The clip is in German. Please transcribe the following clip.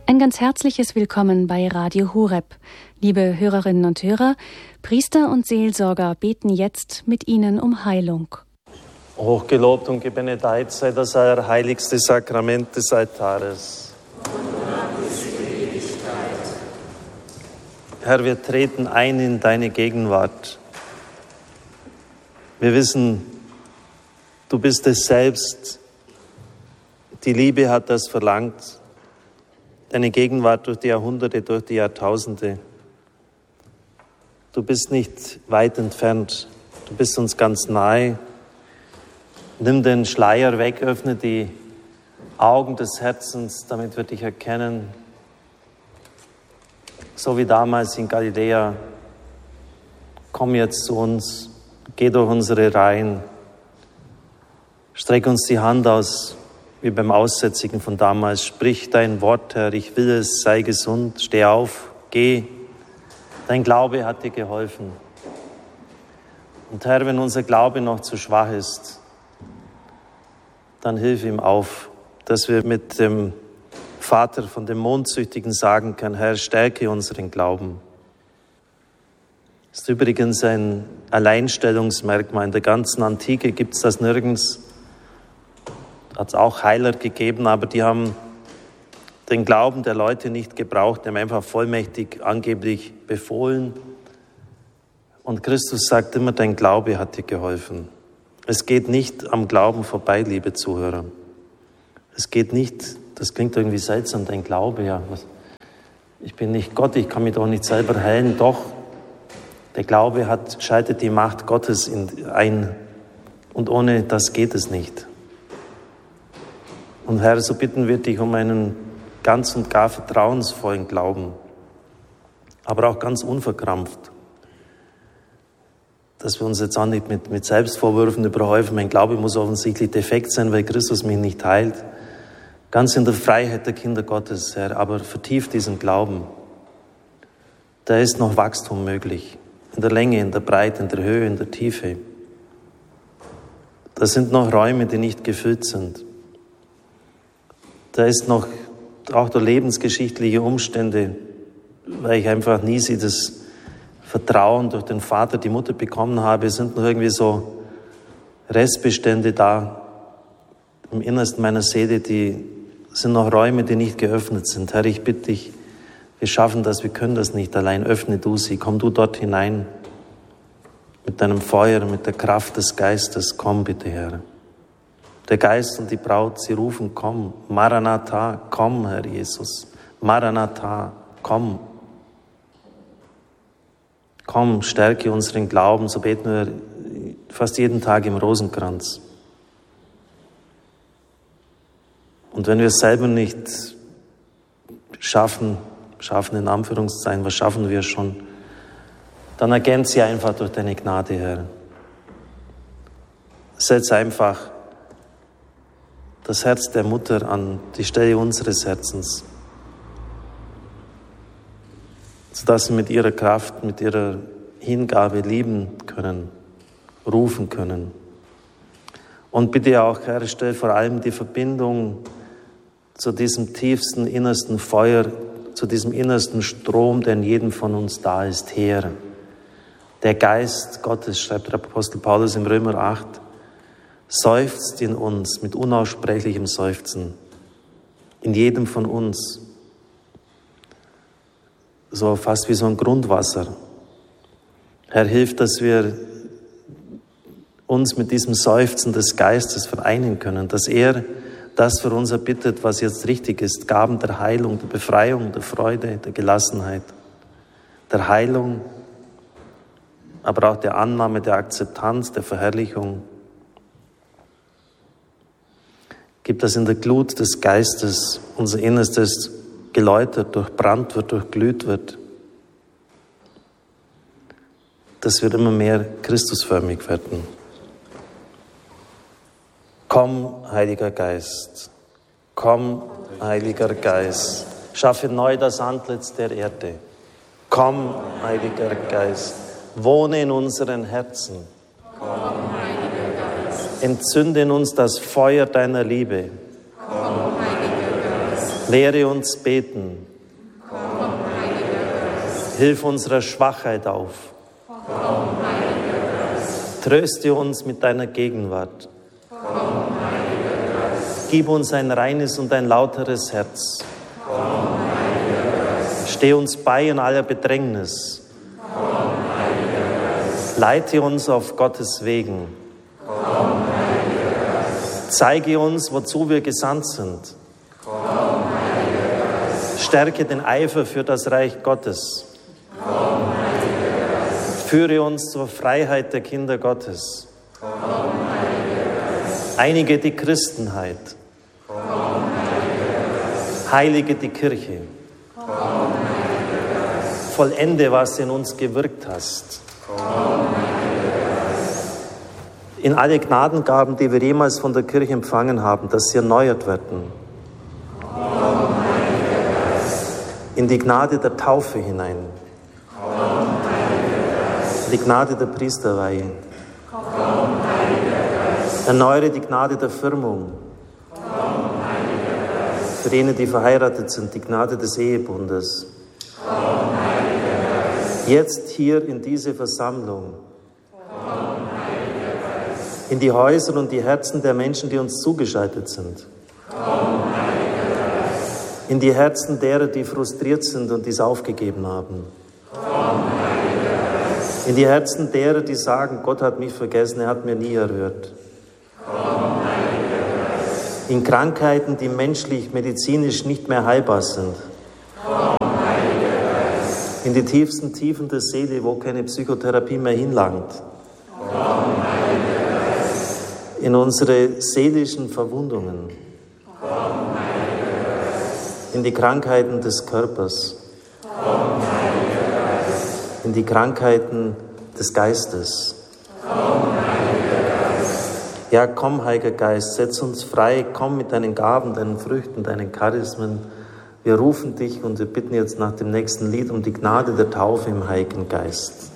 Ein ganz herzliches Willkommen bei Radio Horeb. Liebe Hörerinnen und Hörer, Priester und Seelsorger beten jetzt mit Ihnen um Heilung. Hochgelobt und gebenedeit sei das allerheiligste Sakrament des Altares. Herr, wir treten ein in deine Gegenwart. Wir wissen, du bist es selbst. Die Liebe hat das verlangt. Deine Gegenwart durch die Jahrhunderte, durch die Jahrtausende. Du bist nicht weit entfernt. Du bist uns ganz nahe. Nimm den Schleier weg, öffne die Augen des Herzens, damit wir dich erkennen. So wie damals in Galiläa. Komm jetzt zu uns, geh durch unsere Reihen. Streck uns die Hand aus, wie beim Aussätzigen von damals. Sprich dein Wort, Herr, ich will es, sei gesund, steh auf, geh. Dein Glaube hat dir geholfen. Und Herr, wenn unser Glaube noch zu schwach ist, dann hilf ihm auf, dass wir mit dem Vater von dem Mondsüchtigen sagen können, Herr, stärke unseren Glauben. Das ist übrigens ein Alleinstellungsmerkmal. In der ganzen Antike gibt es das nirgends. Hat es auch Heiler gegeben, aber die haben den Glauben der Leute nicht gebraucht, die haben einfach vollmächtig angeblich befohlen. Und Christus sagt immer, dein Glaube hat dir geholfen. Es geht nicht am Glauben vorbei, liebe Zuhörer. Es geht nicht, das klingt irgendwie seltsam, dein Glaube, ja. Ich bin nicht Gott, ich kann mich doch nicht selber heilen. Doch, der Glaube schaltet die Macht Gottes ein. Und ohne das geht es nicht. Und Herr, so bitten wir dich um einen ganz und gar vertrauensvollen Glauben, aber auch ganz unverkrampft. Dass wir uns jetzt auch nicht mit Selbstvorwürfen überhäufen. Mein Glaube muss offensichtlich defekt sein, weil Christus mich nicht heilt. Ganz in der Freiheit der Kinder Gottes, Herr, aber vertieft diesen Glauben. Da ist noch Wachstum möglich. In der Länge, in der Breite, in der Höhe, in der Tiefe. Da sind noch Räume, die nicht gefüllt sind. Da ist noch auch der lebensgeschichtliche Umstände, weil ich einfach nie das Vertrauen durch den Vater, die Mutter bekommen habe, sind noch irgendwie so Restbestände da im Innersten meiner Seele, die sind noch Räume, die nicht geöffnet sind. Herr, ich bitte dich, wir schaffen das, wir können das nicht allein. Öffne du sie, komm du dort hinein mit deinem Feuer, mit der Kraft des Geistes. Komm bitte, Herr. Der Geist und die Braut, sie rufen, komm, Maranatha, komm, Herr Jesus, Maranatha, komm. Komm, stärke unseren Glauben, so beten wir fast jeden Tag im Rosenkranz. Und wenn wir es selber nicht schaffen in Anführungszeichen, was schaffen wir schon, dann ergänze sie einfach durch deine Gnade, Herr. Setz einfach das Herz der Mutter an die Stelle unseres Herzens, sodass wir mit ihrer Kraft, mit ihrer Hingabe lieben können, rufen können. Und bitte auch, Herr, stell vor allem die Verbindung zu diesem tiefsten, innersten Feuer, zu diesem innersten Strom, der in jedem von uns da ist, her. Der Geist Gottes, schreibt der Apostel Paulus im Römer 8, seufzt in uns mit unaussprechlichem Seufzen, in jedem von uns, so fast wie so ein Grundwasser. Herr, hilf, dass wir uns mit diesem Seufzen des Geistes vereinen können, dass er das für uns erbittet, was jetzt richtig ist, Gaben der Heilung, der Befreiung, der Freude, der Gelassenheit, der Heilung, aber auch der Annahme, der Akzeptanz, der Verherrlichung. Gib, dass in der Glut des Geistes unser Innerstes geläutert, durchbrannt wird, durchglüht wird. Dass wir immer mehr Christusförmig werden. Komm, Heiliger Geist, komm, Heiliger Geist, schaffe neu das Antlitz der Erde. Komm, Heiliger Geist, wohne in unseren Herzen. Komm, Heiliger Geist. Entzünde in uns das Feuer deiner Liebe. Komm, Heiliger Geist. Lehre uns beten. Hilf unserer Schwachheit auf. Tröste uns mit deiner Gegenwart. Gib uns ein reines und ein lauteres Herz. Steh uns bei in aller Bedrängnis. Leite uns auf Gottes Wegen. Zeige uns, wozu wir gesandt sind. Stärke den Eifer für das Reich Gottes. Führe uns zur Freiheit der Kinder Gottes. Einige die Christenheit. Heilige die Kirche. Vollende, was in uns gewirkt hast. In alle Gnadengaben, die wir jemals von der Kirche empfangen haben, dass sie erneuert werden. In die Gnade der Taufe hinein. In die Gnade der Priesterweihe. Erneuere die Gnade der Firmung. Für jene, die verheiratet sind, die Gnade des Ehebundes. Jetzt hier in diese Versammlung. In die Häuser und die Herzen der Menschen, die uns zugeschaltet sind. In die Herzen derer, die frustriert sind und dies aufgegeben haben. In die Herzen derer, die sagen, Gott hat mich vergessen, er hat mir nie erhört. In Krankheiten, die menschlich, medizinisch nicht mehr heilbar sind. In die tiefsten Tiefen der Seele, wo keine Psychotherapie mehr hinlangt. In unsere seelischen Verwundungen. In die Krankheiten des Körpers. In die Krankheiten des Geistes. Ja, komm, Heiliger Geist, setz uns frei, komm mit deinen Gaben, deinen Früchten, deinen Charismen. Wir rufen dich und wir bitten jetzt nach dem nächsten Lied um die Gnade der Taufe im Heiligen Geist.